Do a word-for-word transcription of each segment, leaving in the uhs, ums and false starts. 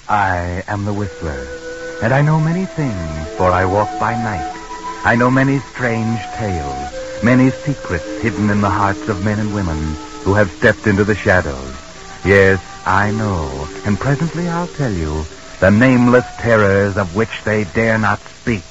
I am the Whistler, and I know many things, for I walk by night. I know many strange tales, many secrets hidden in the hearts of men and women who have stepped into the shadows. Yes, I know, and presently I'll tell you the nameless terrors of which they dare not speak.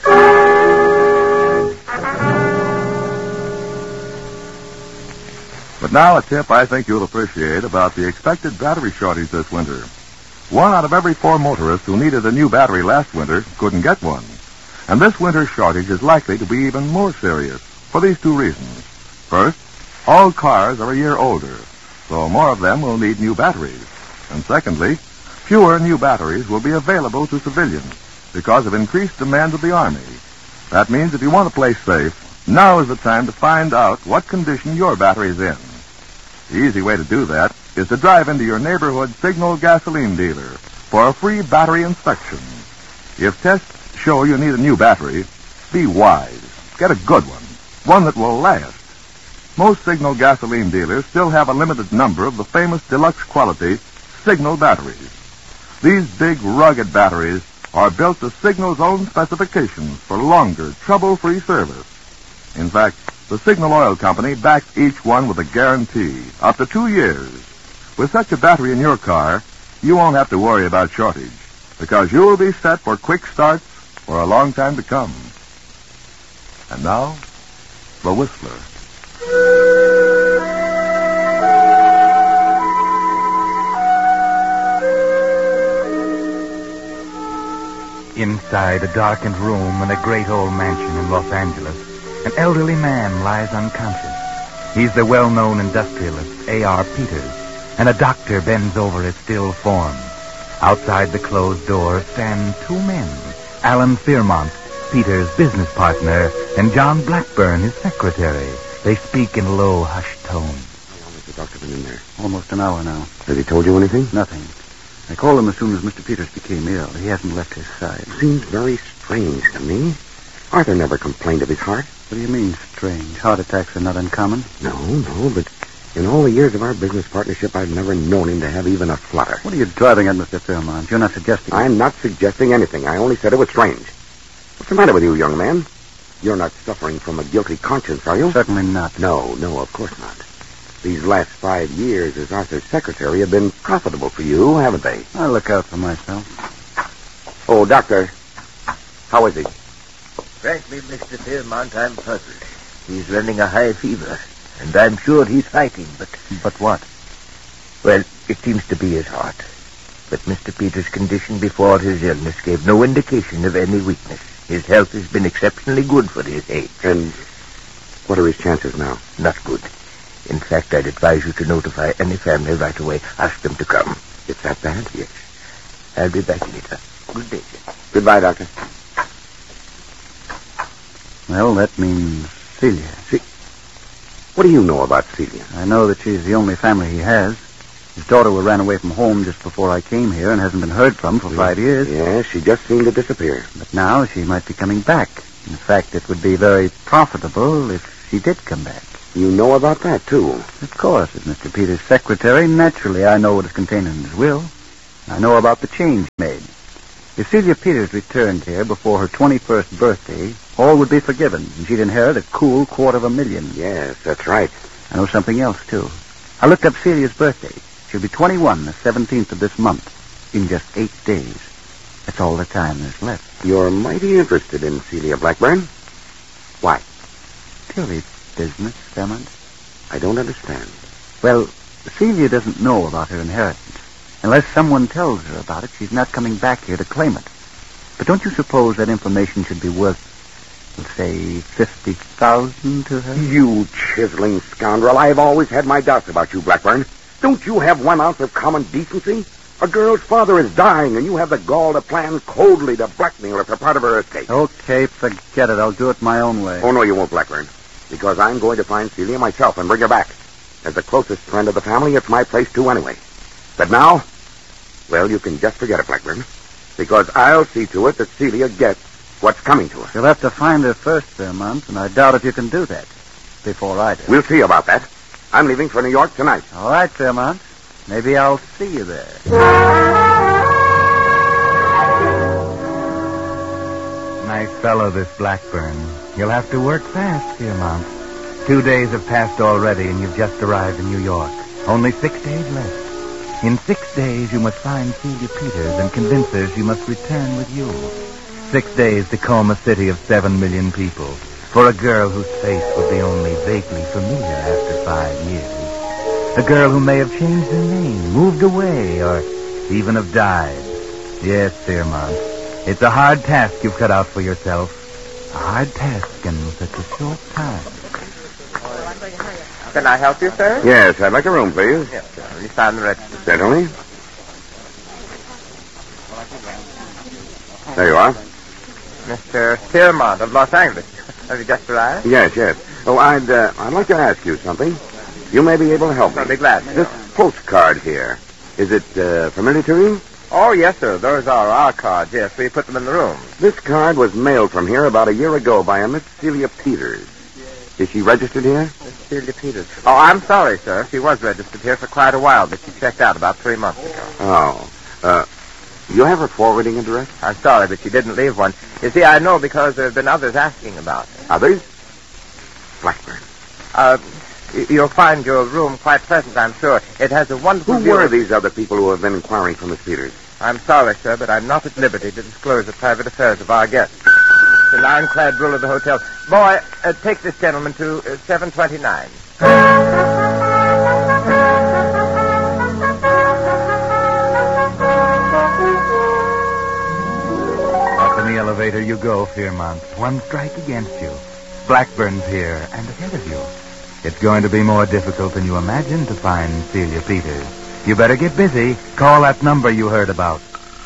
But now a tip I think you'll appreciate about the expected battery shortage this winter. One out of every four motorists who needed a new battery last winter couldn't get one. And this winter's shortage is likely to be even more serious for these two reasons. First, all cars are a year older, so more of them will need new batteries. And secondly, fewer new batteries will be available to civilians because of increased demand of the Army. That means if you want to play safe, now is the time to find out what condition your battery is in. The easy way to do that is to drive into your neighborhood Signal gasoline dealer for a free battery inspection. If tests show you need a new battery, be wise. Get a good one, one that will last. Most Signal gasoline dealers still have a limited number of the famous deluxe quality Signal batteries. These big, rugged batteries are built to Signal's own specifications for longer, trouble-free service. In fact, the Signal Oil Company backs each one with a guarantee, up to two years. With such a battery in your car, you won't have to worry about shortage, because you'll be set for quick starts for a long time to come. And now, the Whistler. Inside a darkened room in a great old mansion in Los Angeles, an elderly man lies unconscious. He's the well-known industrialist A R Peters, and a doctor bends over his still form. Outside the closed door stand two men, Alan Fairmont, Peters' business partner, and John Blackburn, his secretary. They speak in low, hushed tones. How long has the doctor been in there? Almost an hour now. Has he told you anything? Nothing. I called him as soon as Mister Peters became ill. He hasn't left his side. Seems very strange to me. Arthur never complained of his heart. What do you mean, strange? Heart attacks are not uncommon. No, no, but in all the years of our business partnership, I've never known him to have even a flutter. What are you driving at, Mister Fairmont? You're not suggesting... I'm not suggesting anything. I only said it was strange. What's the matter with you, young man? You're not suffering from a guilty conscience, are you? Certainly not. No, no, of course not. These last five years as Arthur's secretary have been profitable for you, haven't they? I look out for myself. Oh, Doctor, how is he? Frankly, Mister Fairmont, I'm puzzled. He's running a high fever, and I'm sure he's fighting, but... But what? Well, it seems to be his heart. But Mister Peters' condition before his illness gave no indication of any weakness. His health has been exceptionally good for his age. And what are his chances now? Not good. In fact, I'd advise you to notify any family right away. Ask them to come. It's that bad? Yes. I'll be back later. Good day, sir. Goodbye, Doctor. Well, that means Celia. See, what do you know about Celia? I know that she's the only family he has. His daughter ran away from home just before I came here and hasn't been heard from for five years. Yeah, she just seemed to disappear. But now she might be coming back. In fact, it would be very profitable if she did come back. You know about that, too? Of course. As Mister Peters' secretary, naturally I know what is contained in his will. I know about the change he made. If Celia Peters returned here before her twenty-first birthday, all would be forgiven, and she'd inherit a cool quarter of a million. Yes, that's right. I know something else, too. I looked up Celia's birthday. She'll be twenty-one, the seventeenth of this month, in just eight days. That's all the time there's left. You're mighty interested in Celia Blackburn. Why? Purely business, Fairmont. I don't understand. Well, Celia doesn't know about her inheritance. Unless someone tells her about it, she's not coming back here to claim it. But don't you suppose that information should be worth, let's say, fifty thousand to her? You chiseling scoundrel. I've always had my doubts about you, Blackburn. Don't you have one ounce of common decency? A girl's father is dying, and you have the gall to plan coldly to blackmail her for part of her estate. Okay, forget it. I'll do it my own way. Oh, no, you won't, Blackburn. Because I'm going to find Celia myself and bring her back. As the closest friend of the family, it's my place, too, anyway. But now, well, you can just forget it, Blackburn. Because I'll see to it that Celia gets what's coming to her. You'll have to find her first, Fairmont, and I doubt if you can do that before I do. We'll see about that. I'm leaving for New York tonight. All right, Fairmont. Maybe I'll see you there. Nice fellow, this Blackburn. You'll have to work fast, Piermont. Two days have passed already, and you've just arrived in New York. Only six days left. In six days, you must find Celia Peters and convince her she must return with you. Six days to comb a city of seven million people for a girl whose face would be only vaguely familiar after five years. A girl who may have changed her name, moved away, or even have died. Yes, Piermont. It's a hard task you've cut out for yourself. A hard task in such a short time. Can I help you, sir? Yes, I'd like a room, please. Yes, sir. Will you sign the register? Certainly. There you are. Mister Piermont of Los Angeles. Have you just arrived? Yes, yes. Oh, I'd uh, I'd like to ask you something. You may be able to help me. I'll be glad to. This postcard here, is it uh, familiar to you? Oh, yes, sir. Those are our cards. Yes, we put them in the room. This card was mailed from here about a year ago by a Miss Celia Peters. Is she registered here? Celia Peters. Oh, I'm sorry, sir. She was registered here for quite a while, but she checked out about three months ago. Oh. Uh, you have her forwarding address? I'm sorry, but she didn't leave one. You see, I know because there have been others asking about her. Others? Blackburn. Uh, y- you'll find your room quite pleasant, I'm sure. It has a wonderful Who view were of- these other people who have been inquiring for Miss Peters? I'm sorry, sir, but I'm not at liberty to disclose the private affairs of our guests. It's an ironclad rule of the hotel. Boy, uh, take this gentleman to uh, seven twenty-nine. Up in the elevator you go, Piermont. One strike against you. Blackburn's here and ahead of you. It's going to be more difficult than you imagined to find Celia Peters. You better get busy. Call that number you heard about.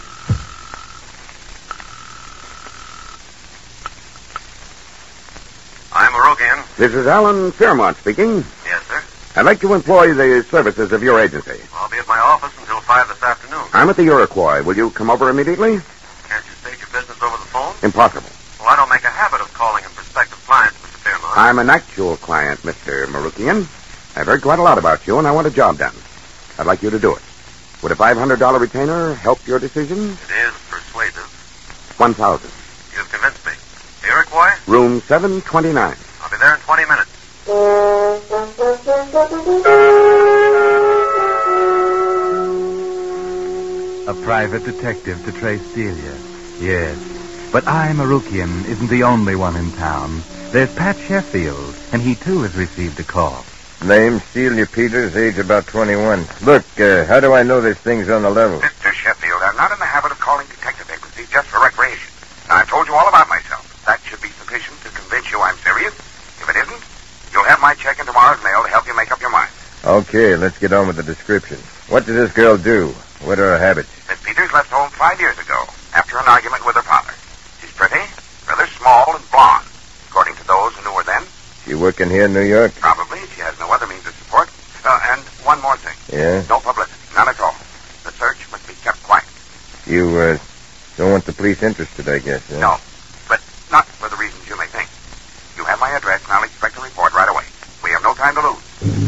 I'm Marokian. This is Alan Fairmont speaking. Yes, sir. I'd like to employ the services of your agency. I'll be at my office until five this afternoon. I'm at the Iroquois. Will you come over immediately? Can't you state your business over the phone? Impossible. Well, I don't make a habit of calling in prospective clients, Mister Fairmont. I'm an actual client, Mister Marukian. I've heard quite a lot about you, and I want a job done. I'd like you to do it. Would a five hundred dollars retainer help your decision? It is persuasive. one thousand dollars. You've convinced me. The Iroquois? Room seven twenty-nine. I'll be there in twenty minutes. A private detective to trace Celia. Yes. But I, Marukian, isn't the only one in town. There's Pat Sheffield, and he too has received a call. Name Celia Peters, age about twenty-one. Look, uh, how do I know this thing's on the level? Mister Sheffield, I'm not in the habit of calling detective agencies just for recreation. Now, I've told you all about myself. That should be sufficient to convince you I'm serious. If it isn't, you'll have my check in tomorrow's mail to help you make up your mind. Okay, let's get on with the description. What does this girl do? What are her habits? Miss Peters left home five years ago after an argument with her father. She's pretty, rather small, and blonde, according to those who knew her then. She working here in New York? Probably. She has no other means of support. Uh, and one more thing. Yeah? No publicity. None at all. The search must be kept quiet. You, uh, don't want the police interested, I guess, huh? No.